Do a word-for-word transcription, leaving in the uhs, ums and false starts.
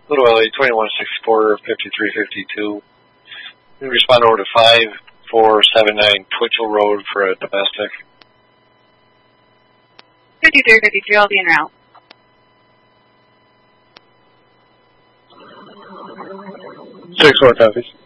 Little L A twenty-one sixty-four fifty-three fifty-two. We respond over to five four seven nine Twitchell Road for a domestic. fifty-three fifty-two, I'll be en route. Six four copies.